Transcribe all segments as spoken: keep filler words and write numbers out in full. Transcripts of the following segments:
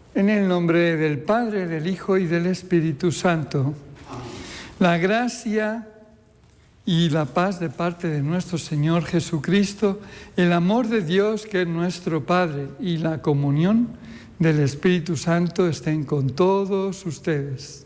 En el nombre del Padre, del Hijo y del Espíritu Santo. La gracia y la paz de parte de nuestro Señor Jesucristo, el amor de Dios que es nuestro Padre y la comunión del Espíritu Santo estén con todos ustedes.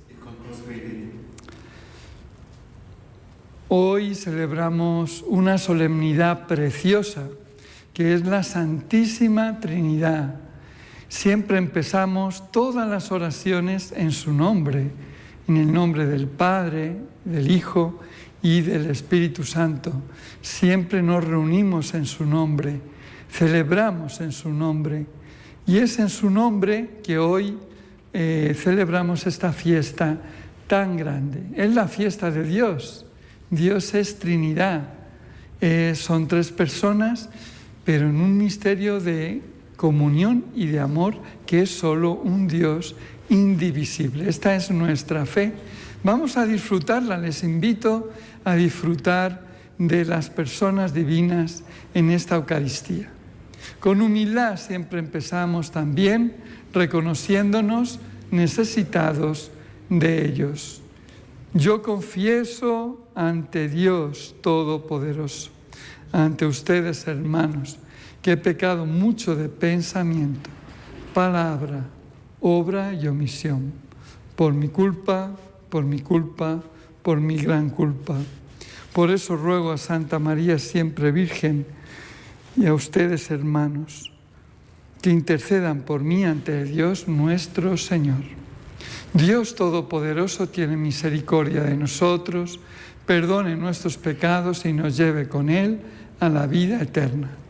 Hoy celebramos una solemnidad preciosa que es la Santísima Trinidad. Siempre empezamos todas las oraciones en su nombre, en el nombre del Padre, del Hijo y del Espíritu Santo. Siempre nos reunimos en su nombre, celebramos en su nombre. Y es en su nombre que hoy eh, celebramos esta fiesta tan grande. Es la fiesta de Dios. Dios es Trinidad. Eh, son tres personas, pero en un misterio de comunión y de amor que es solo un Dios indivisible. Esta es nuestra fe. Vamos a disfrutarla. Les invito a disfrutar de las personas divinas en esta Eucaristía. Con humildad siempre empezamos también reconociéndonos necesitados de ellos. Yo confieso ante Dios Todopoderoso, ante ustedes, hermanos, que he pecado mucho de pensamiento, palabra, obra y omisión, por mi culpa, por mi culpa, por mi gran culpa. Por eso ruego a Santa María siempre Virgen y a ustedes, hermanos, que intercedan por mí ante Dios nuestro Señor. Dios Todopoderoso tiene misericordia de nosotros, perdone nuestros pecados y nos lleve con Él a la vida eterna.